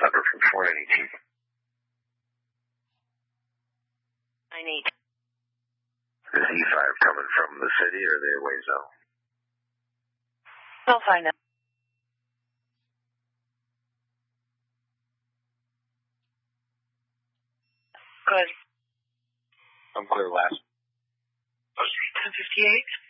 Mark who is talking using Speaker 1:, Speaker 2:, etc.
Speaker 1: number from 492.
Speaker 2: I need.
Speaker 1: Is E5 coming from the city or the away zone?
Speaker 2: We'll find out. Good.
Speaker 1: I'm clear last.
Speaker 2: 10:58.